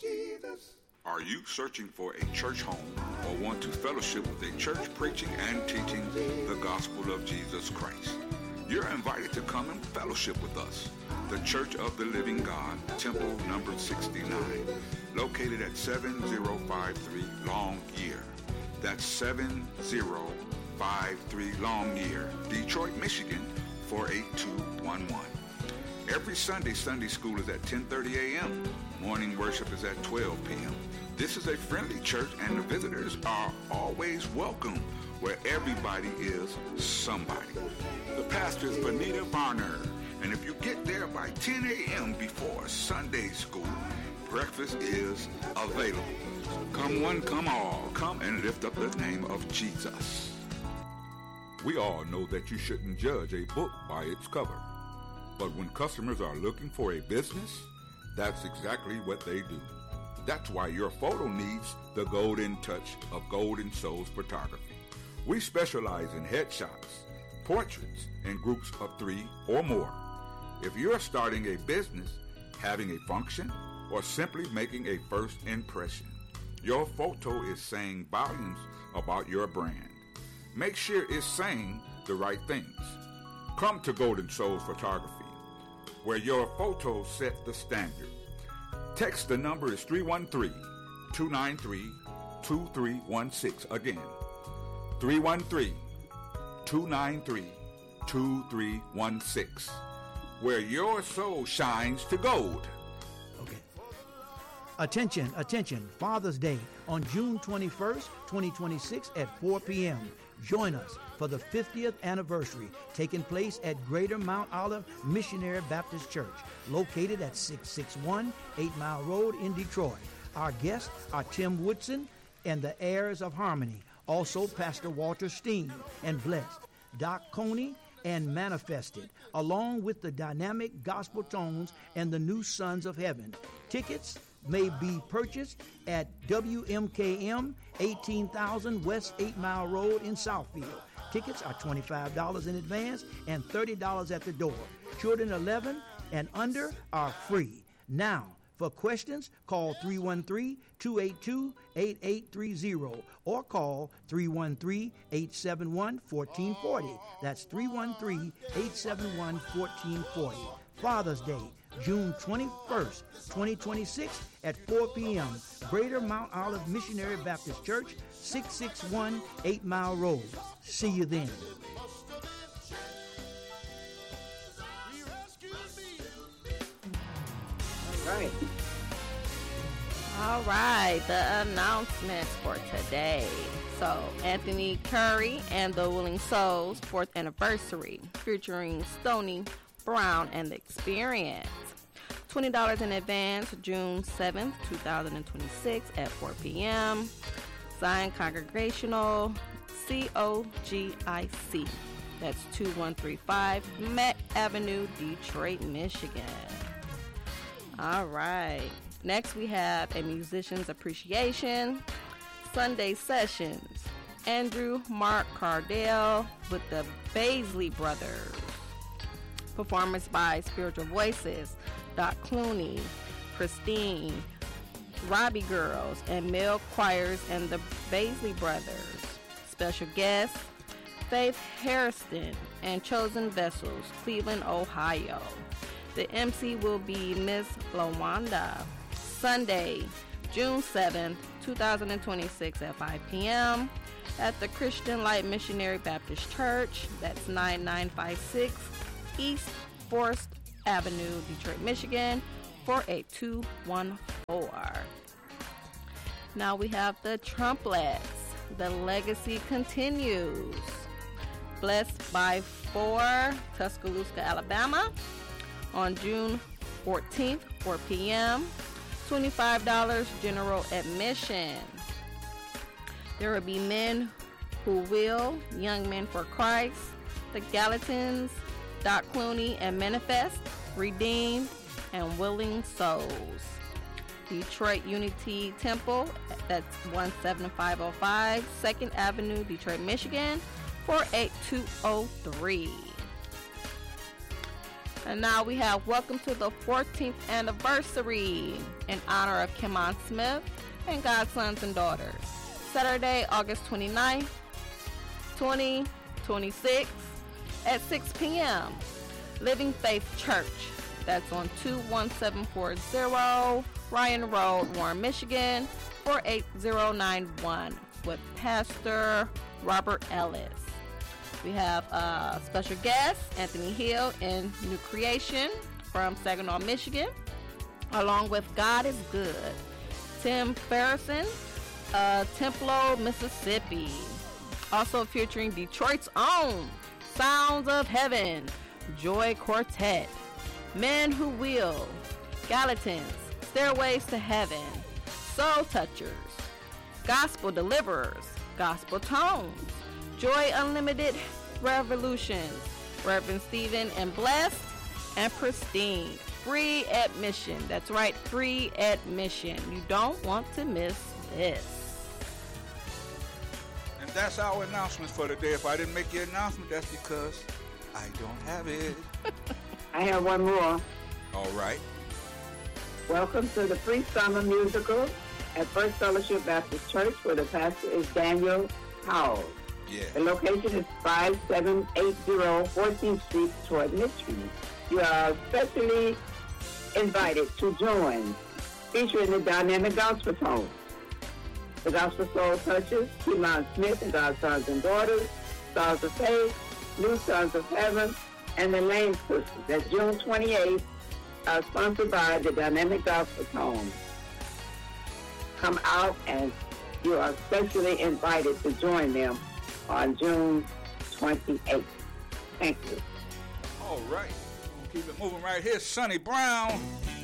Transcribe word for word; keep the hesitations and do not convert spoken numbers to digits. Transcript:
Jesus. Are you searching for a church home or want to fellowship with a church preaching and teaching the gospel of Jesus Christ? You're invited to come and fellowship with us. The Church of the Living God, Temple number sixty-nine, located at seven zero five three Longyear. That's seven zero five three Longyear, Detroit, Michigan, four eight two one one. Every Sunday, Sunday school is at ten thirty a.m. Morning worship is at twelve p.m. This is a friendly church, and the visitors are always welcome, where everybody is somebody. The pastor is Benita Varner, and if you get there by ten a.m. before Sunday school, breakfast is available. Come one, come all. Come and lift up the name of Jesus. We all know that you shouldn't judge a book by its cover. But when customers are looking for a business, that's exactly what they do. That's why your photo needs the golden touch of Golden Souls Photography. We specialize in headshots, portraits, and groups of three or more. If you're starting a business, having a function, or simply making a first impression, your photo is saying volumes about your brand. Make sure it's saying the right things. Come to Golden Souls Photography, where your photos set the standard. Text the number is three one three, two nine three, two three one six. Again, three one three, two nine three, two three one six, where your soul shines to gold. Okay. Attention, attention, Father's Day on June twenty-first, twenty twenty-six at four p.m. Join us for the fiftieth anniversary taking place at Greater Mount Olive Missionary Baptist Church, located at six sixty-one Eight Mile Road in Detroit. Our guests are Tim Woodson and the Heirs of Harmony, also Pastor Walter Steen and Blessed, Doc Coney, and Manifested, along with the dynamic gospel tones and the new Sons of Heaven. Tickets may be purchased at W M K M, eighteen thousand West eight Mile Road in Southfield. Tickets are twenty-five dollars in advance and thirty dollars at the door. Children eleven and under are free. Now, for questions, call three one three, two eight two, eight eight three zero or call three one three, eight seven one, one four four zero. That's three one three, eight seven one, one four four zero. Father's Day, June twenty-first, twenty twenty-six at four p.m. Greater Mount Olive Missionary Baptist Church, six sixty-one Eight Mile Road. See you then. All right. All right, the announcements for today. So, Anthony Curry and the Willing Souls, fourth anniversary, featuring Stoney Brown and the Experience. twenty dollars in advance, June seventh, twenty twenty-six at four p.m. Zion Congregational, C O G I C. That's two one three five Mack Avenue, Detroit, Michigan. All right. Next, we have a musician's appreciation Sunday sessions. Andrew Mark Cardell with the Baisley Brothers. Performance by Spiritual Voices, Doc Clooney, Christine, Robbie Girls, and male choirs and the Baisley Brothers. Special guests, Faith Harrison and Chosen Vessels, Cleveland, Ohio. The M C will be Miss Lawanda. Sunday, June seventh, twenty twenty-six at five p.m. at the Christian Light Missionary Baptist Church. That's nine nine five six East Forest Avenue, Detroit, Michigan, four eight two one four. Now we have the Trumplets. The legacy continues. Blessed by Four, Tuscaloosa, Alabama, on June fourteenth, four p.m. twenty-five dollars general admission. There will be Men Who Will, Young Men for Christ, the Gallatins, Doc Clooney and Manifest, Redeemed, and Willing Souls. Detroit Unity Temple, that's one seven five oh five second Avenue, Detroit, Michigan, four eight two oh three. And now we have Welcome to the fourteenth Anniversary in honor of Kimon Smith and God's Sons and Daughters. Saturday, August twenty-ninth, twenty twenty-six at six p.m. Living Faith Church. That's on two one seven four zero Ryan Road, Warren, Michigan, four eight zero nine one with Pastor Robert Ellis. We have a special guest, Anthony Hill in New Creation from Saginaw, Michigan, along with God is Good. Tim Ferrison, uh, Templo, Mississippi. Also featuring Detroit's own Sounds of Heaven, Joy Quartet, Men Who Will, Gallatins, Stairways to Heaven, Soul Touchers, Gospel Deliverers, Gospel Tones, Joy Unlimited Revolutions, Reverend Stephen and Blessed, and Pristine. Free admission. That's right, free admission. You don't want to miss this. And that's our announcement for today. If I didn't make your announcement, that's because I don't have it. I have one more. All right. Welcome to the free summer musical at First Fellowship Baptist Church, where the pastor is Daniel Howell. Yeah. The location is five seven eight zero fourteenth Street, Detroit, Michigan. You are especially invited to join, featuring the dynamic gospel tone. The gospel soul touches, Kimon Smith and God's Sons and Daughters, Stars of Faith, New Sons of Heaven, and the Lane Sisters. That's June twenty-eighth, uh, sponsored by the dynamic gospel tone. Come out, and you are especially invited to join them on June twenty-eighth. Thank you. All right. We'll keep it moving right here. Sonny Brown.